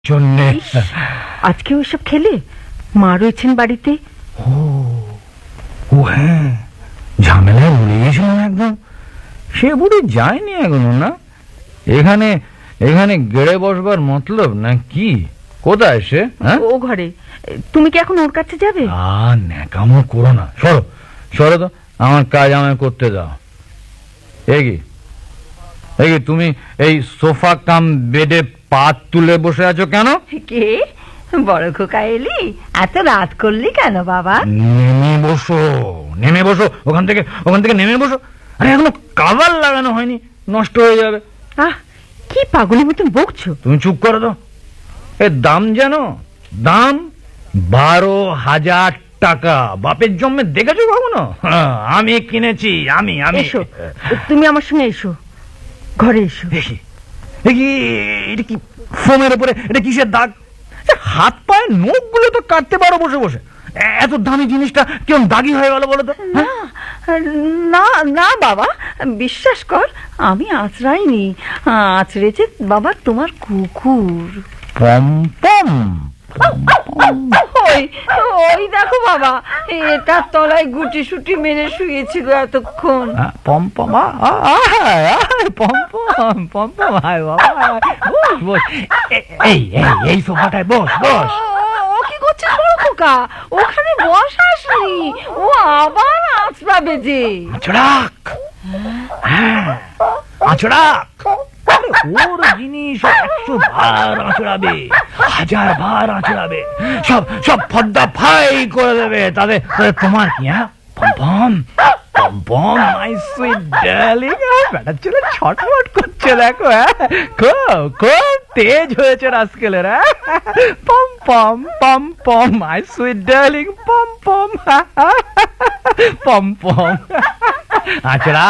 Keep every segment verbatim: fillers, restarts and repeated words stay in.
জন্যে আজকে ওইসব খেলে মা রয়েছেন বাড়িতে। ও ও হ্যাঁ, ঝামেলায় ভুলে গেছিলাম একদম। সে বুড়ি যায়নি এখনো না? এখানে এখানে গেড়ে বসবার মতলব না কি? কোথায় সে? ও ঘরে। তুমি কি এখন ওর কাছে যাবে? আ ন্যাকামো করো না, সরো সরো তো, আমার কাজ আমায় করতে দাও। এগি এগি তুমি এই সোফা কাম বেডে পা তুলে বসে আছো কেন? কে? বড় খোকা এলি? এত রাত করলি কেন বাবা? নেমে বসো, নেমে বসো, ওখান থেকে ওখান থেকে নেমে বসো। আরে এখনো কাভার লাগানো হয়নি, নষ্ট হয়ে যাবে। আহ, কি পাগলের মতন বকছো? তুমি চুপ করো তো। এর দাম জানো? দাম বারো হাজার টাকা। বাপের জন্মে দেখেছো কখনো? আমি কিনেছি, আমি আমি এসো, তুমি আমার সঙ্গে এসো, ঘরে এসো। এটা কি ফোমের উপরে? এটা কিসের দাগ? হাত পায়ে নখ গুলো তো কাটতে পারো বসে বসে, এত দামি জিনিসটা কেমন দাগি হয়ে গেল বলো তো? না না বাবা, বিশ্বাস কর, আমি আঁচড়াইনি, আঁচড়েছে বাবা তোমার কুকুর। পম পম ওই ওই দেখো বাবা, এটার তলায় গুটি সুটি মেরে শুয়েছিল এতক্ষণ। পম পম পম পম পম পম হায় বাবা, বস বস, এই এই সোফাটায় বস বস। ও কি করছিস বড় খোকা? ওখানে বস আসনি, ও আবার আঁচড়াবে যে। আঁচড়াক, হ্যাঁ আঁচড়াক। ওর জিনিস একশো বার আঁচড়াবে, হাজার বার আঁচড়াবে, সব সব ফদ্দা ফাই করে দেবে। তাদের তোমার কি? হ্যাঁ পম পম পম পম মাই সুইট ডার্লিং। বেটার ছেলে ছটফট করছে দেখো, হ্যাঁ খুব খুব তেজ হয়েছে রাস্কেলের। পম পম পম পম মাই সুইট ডার্লিং, পম পম পম পম আঁচড়া।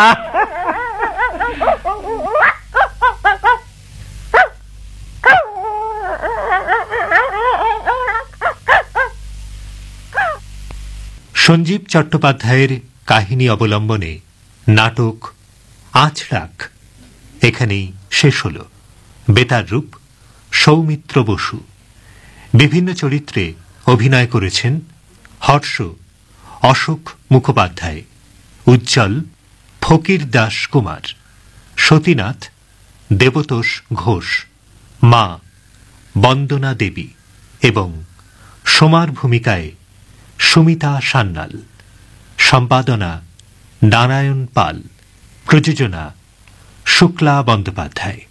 সঞ্জীব চট্টোপাধ্যায়ের কাহিনী অবলম্বনে নাটক আঁচড়াক এখানেই শেষ হল। বেতার রূপ সৌমিত্র বসু। বিভিন্ন চরিত্রে অভিনয় করেছেন হর্ষ অশোক মুখোপাধ্যায়, উজ্জ্বল ফকির দাস কুমার, সতীনাথ দেবতোষ ঘোষ, মা বন্দনা দেবী এবং সোমার ভূমিকায় সুমিতা সান্যাল। সম্পাদনা নারায়ণ পাল। প্রযোজনা শুক্লা বন্দ্যোপাধ্যায়।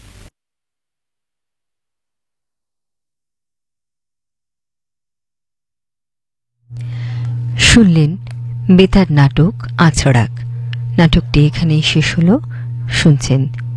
শুনলেন বেতার নাটক আঁচড়াক। নাটকটি এখানেই শেষ হল। শুনছেন